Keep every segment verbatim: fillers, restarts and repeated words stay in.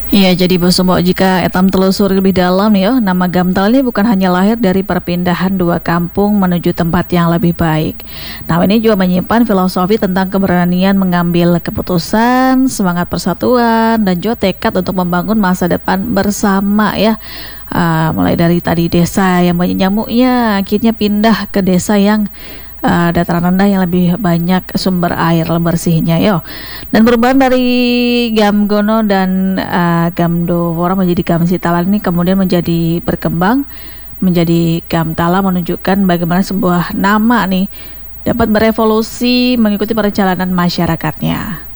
Iya, jadi Bu Sumo, jika etam telusuri lebih dalam nih, yo, nama Gamtal ini bukan hanya lahir dari perpindahan dua kampung menuju tempat yang lebih baik. Nama ini juga menyimpan filosofi tentang keberanian mengambil keputusan, semangat persatuan, dan juga tekad untuk membangun masa depan bersama ya. Uh, mulai dari tadi desa yang banyak nyamuknya, akhirnya pindah ke desa yang uh, dataran rendah yang lebih banyak sumber air bersihnya yo. Dan perubahan dari Gamgono dan uh, Gamdowora menjadi Gamsitala ini kemudian menjadi berkembang menjadi Gamtala, menunjukkan bagaimana sebuah nama nih dapat berevolusi mengikuti perjalanan masyarakatnya.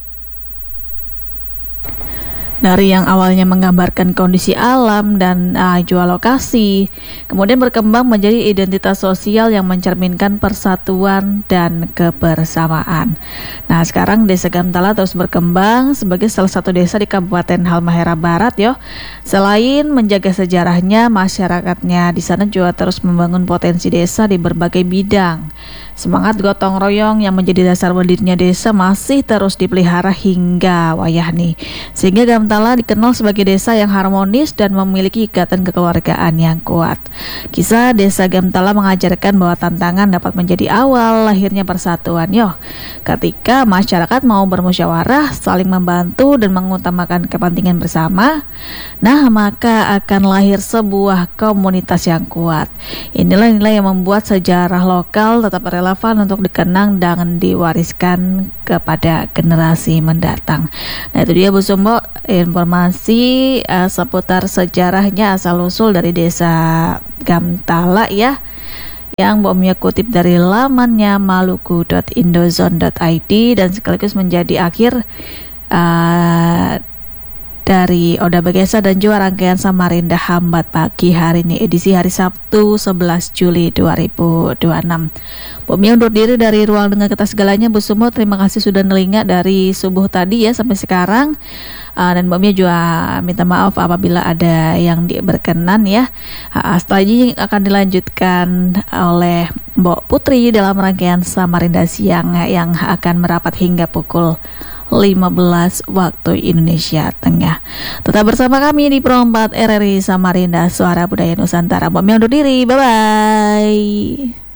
Dari yang awalnya menggambarkan kondisi alam dan uh, jual lokasi, kemudian berkembang menjadi identitas sosial yang mencerminkan persatuan dan kebersamaan. Nah, sekarang Desa Gamtala terus berkembang sebagai salah satu desa di Kabupaten Halmahera Barat, yo. Selain menjaga sejarahnya, masyarakatnya di sana juga terus membangun potensi desa di berbagai bidang. Semangat gotong royong yang menjadi dasar berdirinya desa masih terus dipelihara hingga wayah nih. Sehingga Gamtala dikenal sebagai desa yang harmonis dan memiliki ikatan kekeluargaan yang kuat. Kisah Desa Gamtala mengajarkan bahwa tantangan dapat menjadi awal lahirnya persatuan, yo. Ketika masyarakat mau bermusyawarah, saling membantu dan mengutamakan kepentingan bersama, nah maka akan lahir sebuah komunitas yang kuat. Inilah nilai yang membuat sejarah lokal tetap relevan untuk dikenang dan diwariskan kepada generasi mendatang. Nah, itu dia Bu Sumbo, informasi uh, seputar sejarahnya asal-usul dari Desa Gamtala ya, yang Bomnya kutip dari lamannya maluku dot indozone dot i d dan sekaligus menjadi akhir uh, dari Oda Bagesa dan juga rangkaian Samarinda Hambat pagi hari ini, edisi hari Sabtu sebelas Juli dua ribu dua puluh enam. Bumi undur diri dari ruang dengar kita segalanya. Bu Sumo, terima kasih sudah nelinga dari subuh tadi ya sampai sekarang. Uh, dan Bumi juga minta maaf apabila ada yang berkenan ya. Uh, setelah ini akan dilanjutkan oleh Mbok Putri dalam rangkaian Samarinda Siang yang akan merapat hingga pukul lima belas waktu Indonesia Tengah. Tetap bersama kami di Pro empat R R I Samarinda, Suara Budaya Nusantara. Bumi undur diri, bye bye.